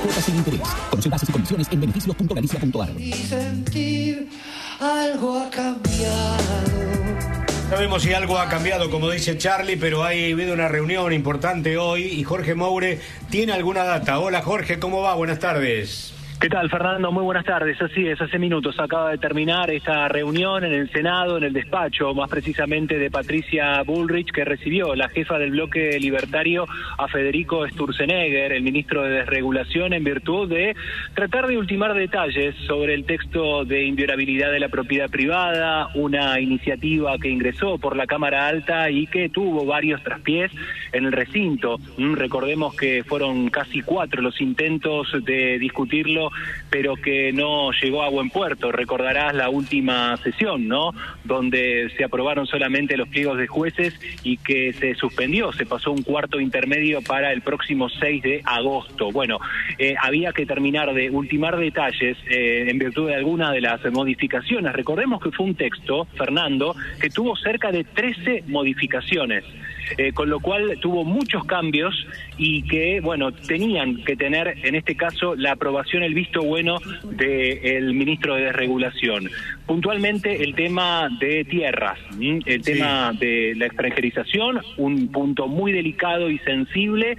cuotas sin interés. Conoce bases y condiciones en beneficios.galicia.ar. Y sentir algo ha cambiado. Sabemos si algo ha cambiado, como dice Charlie, pero ha habido una reunión importante hoy y Jorge Moure tiene alguna data. Hola Jorge, ¿cómo va? Buenas tardes. ¿Qué tal, Fernando? Muy buenas tardes. Así es, hace minutos acaba de terminar esta reunión en el Senado, en el despacho, más precisamente de Patricia Bullrich, que recibió la jefa del bloque libertario a Federico Sturzenegger, el ministro de Desregulación, en virtud de tratar de ultimar detalles sobre el texto de inviolabilidad de la propiedad privada, una iniciativa que ingresó por la Cámara Alta y que tuvo varios traspiés en el recinto. Recordemos que fueron casi 4 los intentos de discutirlo, pero que no llegó a buen puerto. Recordarás la última sesión, ¿no?, donde se aprobaron solamente los pliegos de jueces y que se suspendió, se pasó un cuarto intermedio para el próximo 6 de agosto. Bueno, había que terminar de ultimar detalles en virtud de alguna de las modificaciones. Recordemos que fue un texto, Fernando, que tuvo cerca de 13 modificaciones. Con lo cual tuvo muchos cambios y que, bueno, tenían que tener, en este caso, la aprobación, el visto bueno del ministro de Desregulación. Puntualmente, el tema de tierras, el tema de la extranjerización, un punto muy delicado y sensible.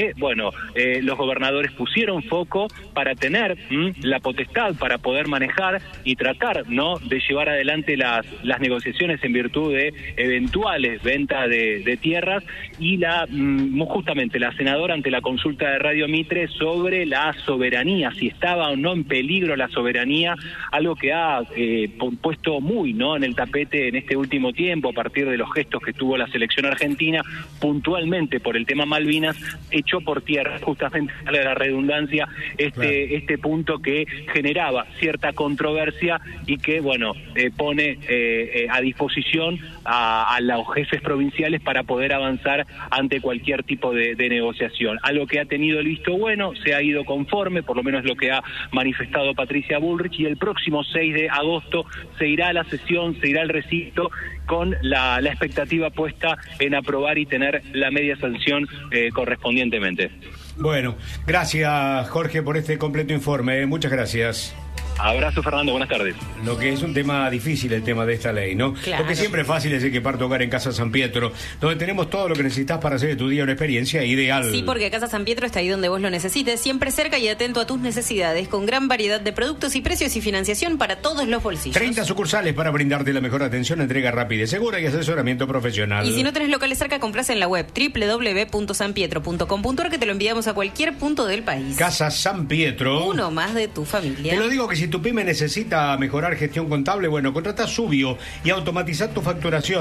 Los gobernadores pusieron foco para tener la potestad para poder manejar y tratar, ¿no?, de llevar adelante las negociaciones en virtud de eventuales ventas de tierras, y justamente la senadora, ante la consulta de Radio Mitre sobre la soberanía, si estaba o no en peligro la soberanía, algo que ha puesto muy, ¿no?, en el tapete en este último tiempo a partir de los gestos que tuvo la selección argentina, puntualmente por el tema Malvinas, echó por tierra, justamente a la redundancia, este punto que generaba cierta controversia y que, bueno, pone a disposición a los jefes provinciales para poder avanzar ante cualquier tipo de negociación. A lo que ha tenido el visto bueno, se ha ido conforme, por lo menos lo que ha manifestado Patricia Bullrich, y el próximo 6 de agosto se irá a la sesión, se irá al recinto con la expectativa puesta en aprobar y tener la media sanción correspondientemente. Bueno, gracias Jorge por este completo informe, muchas gracias. Abrazo, Fernando, buenas tardes. Lo que es un tema difícil, el tema de esta ley, ¿no? Claro. Porque siempre es fácil decir que parto hogar en Casa San Pietro, donde tenemos todo lo que necesitas para hacer de tu día una experiencia ideal. Sí, porque Casa San Pietro está ahí donde vos lo necesites, siempre cerca y atento a tus necesidades, con gran variedad de productos y precios y financiación para todos los bolsillos. 30 sucursales para brindarte la mejor atención, entrega rápida y segura y asesoramiento profesional. Y si no tenés locales cerca, compras en la web www.sanpietro.com.ar, que te lo enviamos a cualquier punto del país. Casa San Pietro. Uno más de tu familia. Te lo digo que si tu pyme necesita mejorar gestión contable, bueno, contrata Subio y automatiza tu facturación.